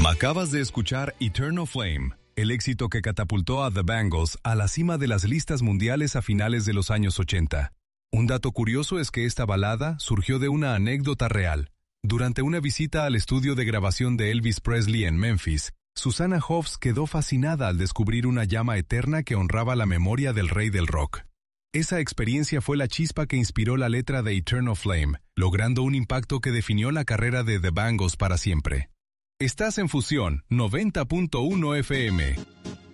Acabas de escuchar Eternal Flame, el éxito que catapultó a The Bangles a la cima de las listas mundiales a finales de los años 80. Un dato curioso es que esta balada surgió de una anécdota real. Durante una visita al estudio de grabación de Elvis Presley en Memphis, Susanna Hoffs quedó fascinada al descubrir una llama eterna que honraba la memoria del rey del rock. Esa experiencia fue la chispa que inspiró la letra de Eternal Flame, logrando un impacto que definió la carrera de The Bangles para siempre. Estás en Fusión 90.1 FM.